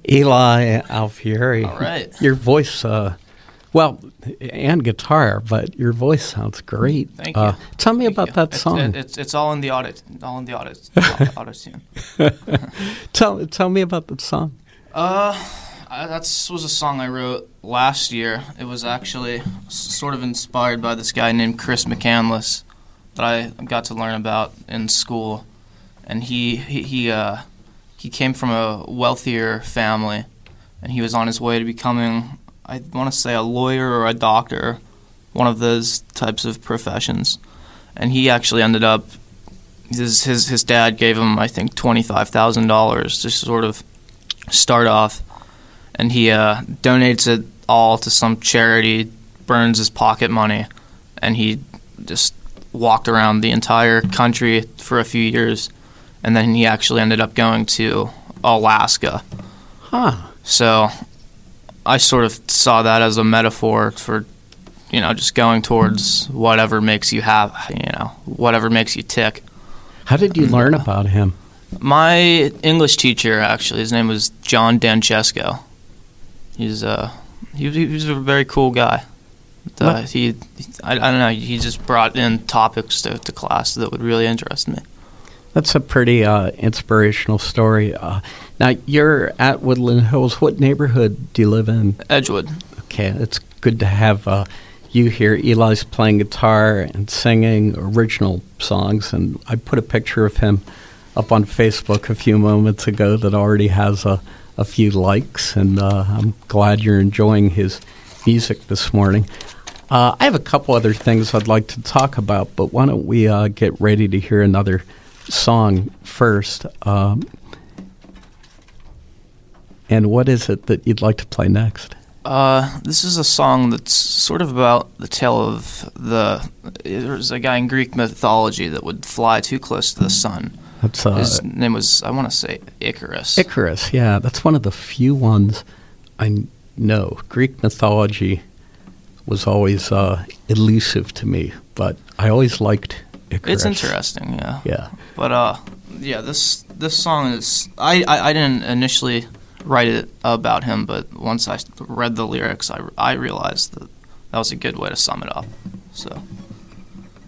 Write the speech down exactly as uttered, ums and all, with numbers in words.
Eli Alfieri. All right. Your voice, uh, well, and guitar, but your voice sounds great. Thank you. Uh, tell me Thank about you. that It's, song. it, it's it's all in the audit, all in the audit, auto tune. tell tell me about that song. Uh, I, that was a song I wrote last year. It was actually sort of inspired by this guy named Chris McCandless that I got to learn about in school, and he he he uh he came from a wealthier family, and he was on his way to becoming, I want to say, a lawyer or a doctor, one of those types of professions. And he actually ended up, his his, his dad gave him, I think, twenty-five thousand dollars to sort of start off. And he uh, donates it all to some charity, burns his pocket money, and he just walked around the entire country for a few years. And then he actually ended up going to Alaska. Huh. So I sort of saw that as a metaphor for, you know, just going towards whatever makes you have, you know, whatever makes you tick. How did you learn about him? My English teacher, actually, his name was John Danchesko. He's uh, he, he was a very cool guy. Uh, he, I, I don't know, he just brought in topics to, to class that would really interest me. That's a pretty uh, inspirational story. Uh, now, you're at Woodland Hills. What neighborhood do you live in? Edgewood. Okay, it's good to have uh, you here. Eli's playing guitar and singing original songs, and I put a picture of him up on Facebook a few moments ago that already has a, a few likes, and uh, I'm glad you're enjoying his music this morning. Uh, I have a couple other things I'd like to talk about, but why don't we uh, get ready to hear another song first. Um, and what is it that you'd like to play next? Uh, this is a song that's sort of about the tale of the... There's a guy in Greek mythology that would fly too close to the sun. That's, uh, His name was, I want to say, Icarus. Icarus, yeah. That's one of the few ones I know. Greek mythology was always uh, elusive to me, but I always liked Icarus. It's interesting, yeah. Yeah. But, uh, yeah, this this song is... I, I, I didn't initially write it about him, but once I read the lyrics, I, I realized that that was a good way to sum it up. So...